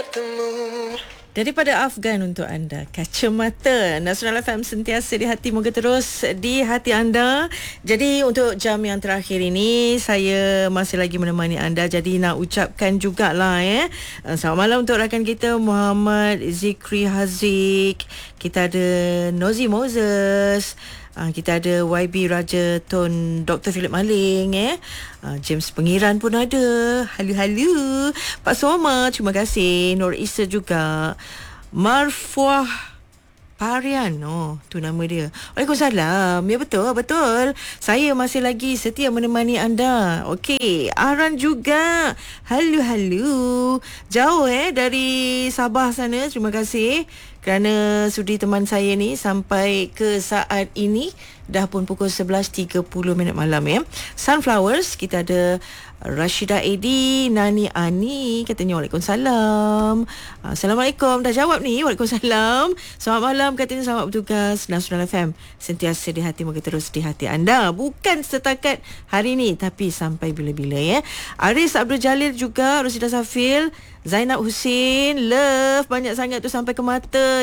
Daripada Afgan untuk anda, Kacamata. Nasional FM sentiasa di hati, moga terus di hati anda. Jadi untuk jam yang terakhir ini, saya masih lagi menemani anda. Jadi nak ucapkan jugalah selamat malam untuk rakan kita Muhammad Zikri Haziq. Kita ada Nozi Moses. Kita ada YB Raja Tun, Dr. Philip Maling, James Pengiran pun ada. Halu-halu. Pak Soma, terima kasih. Nur Isa juga. Marfuah Parian, tu nama dia. Waalaikumsalam. Ya, betul. Saya masih lagi setia menemani anda. Okey, Aran juga. Halu-halu. Jauh dari Sabah sana. Terima kasih kerana sudi teman saya ni sampai ke saat ini. Dah pun pukul 11.30 malam Sunflowers, kita ada Rashida Edi, Nani Ani, katanya Waalaikumsalam. Assalamualaikum, dah jawab ni. Waalaikumsalam. Selamat malam, katanya selamat bertugas. Nasional FM sentiasa di hati, moga terus di hati anda. Bukan setakat hari ni, tapi sampai bila-bila Aris Abdul Jalil juga, Rosida Safil, Zainab Husin, love banyak sangat tu sampai ke mata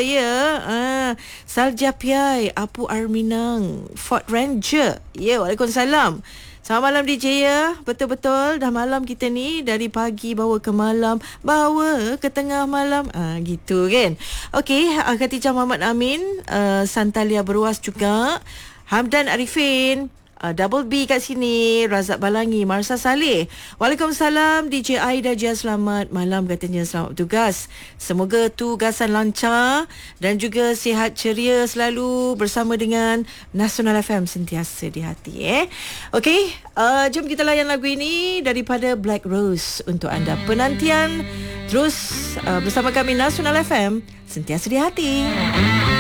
Salja Piai, Apu Arminang, Fort Ranger. Waalaikumsalam. Selamat malam DJ Betul-betul dah malam kita ni. Dari pagi bawa ke malam, bawa ke tengah malam, gitu kan. Okey, Khatijah Muhammad Amin, Santalia Berwas juga, Hamdan Arifin, Double B kat sini, Razak Balangi, Marsa Saleh. Waalaikumsalam DJ Aida Jia, selamat malam katanya, selamat bertugas. Semoga tugasan lancar dan juga sihat ceria selalu bersama dengan Nasional FM sentiasa di hati Okey, jom kita layan lagu ini daripada Black Rose untuk anda. Penantian terus bersama kami Nasional FM sentiasa di hati.